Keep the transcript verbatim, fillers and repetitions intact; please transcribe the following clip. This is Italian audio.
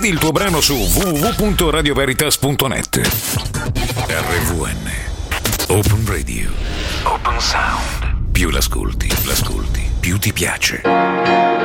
Chiedi il tuo brano su w w w punto radio veritas punto net. R V N Open Radio. Open Sound. Più l'ascolti, l'ascolti, più ti piace.